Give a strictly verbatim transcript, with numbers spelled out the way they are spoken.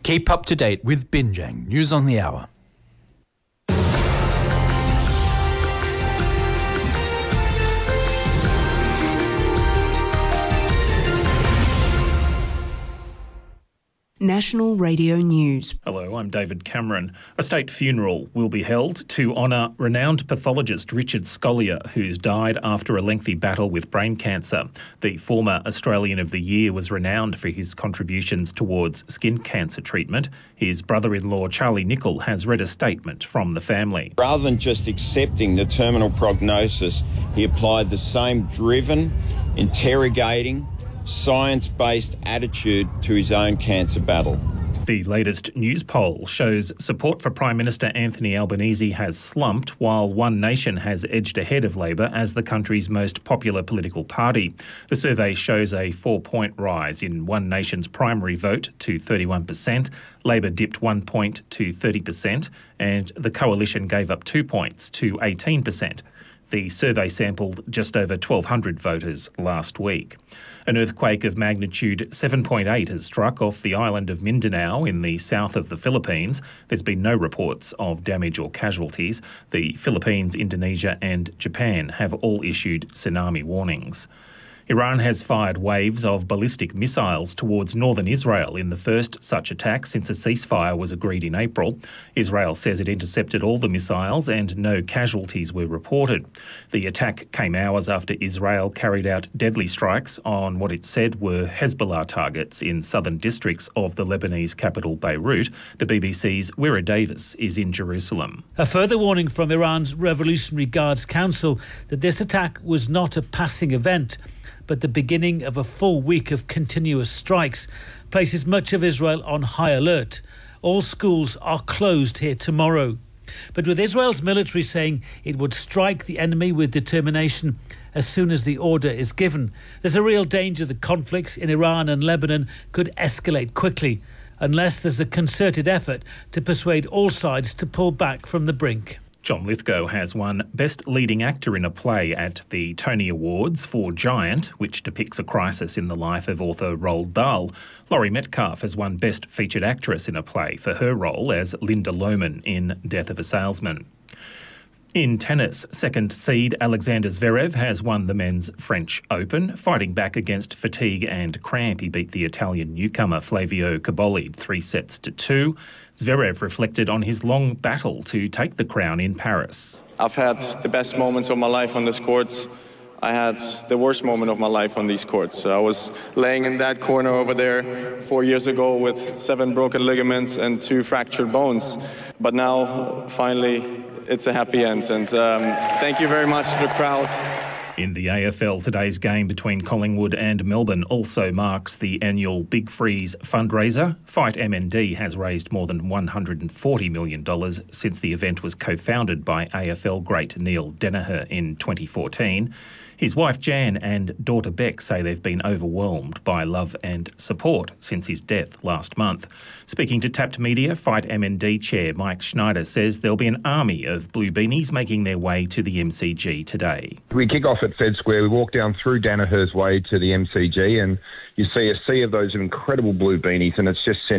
Keep up to date with Binjang News on the Hour. National Radio News. Hello, I'm David Cameron. A state funeral will be held to honour renowned pathologist Richard Scolyer, who's died after a lengthy battle with brain cancer. The former Australian of the Year was renowned for his contributions towards skin cancer treatment. His brother-in-law, Charlie Nicholl, has read a statement from the family. Rather than just accepting the terminal prognosis, he applied the same driven, interrogating, science-based attitude to his own cancer battle. The latest news poll shows support for Prime Minister Anthony Albanese has slumped, while One Nation has edged ahead of Labor as the country's most popular political party. The survey shows a four-point rise in One Nation's primary vote to thirty-one percent. Labor dipped one point to thirty percent, and the coalition gave up two points to eighteen percent. The survey sampled just over twelve hundred voters last week. An earthquake of magnitude seven point eight has struck off the island of Mindanao in the south of the Philippines. There's been no reports of damage or casualties. The Philippines, Indonesia and Japan have all issued tsunami warnings. Iran has fired waves of ballistic missiles towards northern Israel in the first such attack since a ceasefire was agreed in April. Israel says it intercepted all the missiles and no casualties were reported. The attack came hours after Israel carried out deadly strikes on what it said were Hezbollah targets in southern districts of the Lebanese capital Beirut. The B B C's Wira Davis is in Jerusalem. A further warning from Iran's Revolutionary Guards Council that this attack was not a passing event, but the beginning of a full week of continuous strikes places much of Israel on high alert. All schools are closed here tomorrow. But with Israel's military saying it would strike the enemy with determination as soon as the order is given, there's a real danger that conflicts in Iran and Lebanon could escalate quickly unless there's a concerted effort to persuade all sides to pull back from the brink. John Lithgow has won Best Leading Actor in a Play at the Tony Awards for Giant, which depicts a crisis in the life of author Roald Dahl. Laurie Metcalf has won Best Featured Actress in a Play for her role as Linda Lohman in Death of a Salesman. In tennis, second seed Alexander Zverev has won the men's French Open. Fighting back against fatigue and cramp, he beat the Italian newcomer Flavio Cobolli three sets to two. Zverev reflected on his long battle to take the crown in Paris. I've had the best moments of my life on these courts. I had the worst moment of my life on these courts. I was laying in that corner over there four years ago with seven broken ligaments and two fractured bones. But now, finally, it's a happy end, and um, thank you very much to the crowd. In the A F L, today's game between Collingwood and Melbourne also marks the annual Big Freeze fundraiser. Fight M N D has raised more than one hundred forty million dollars since the event was co-founded by A F L great Neil Danaher in twenty fourteen. His wife Jan and daughter Beck say they've been overwhelmed by love and support since his death last month. Speaking to Tapped Media, Fight M N D chair Mike Schneider says there'll be an army of blue beanies making their way to the M C G today. We kick off at Fed Square. We walk down through Danaher's Way to the M C G, and you see a sea of those incredible blue beanies, and it's just